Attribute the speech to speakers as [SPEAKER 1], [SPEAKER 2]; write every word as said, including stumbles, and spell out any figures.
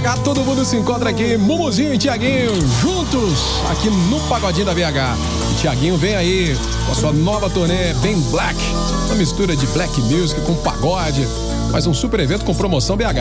[SPEAKER 1] H, todo mundo se encontra aqui, Mumuzinho e Tiaguinho, juntos aqui no Pagodinho da B H. E Tiaguinho vem aí com a sua nova turnê, bem black, uma mistura de black music com pagode, faz um super evento com promoção B H.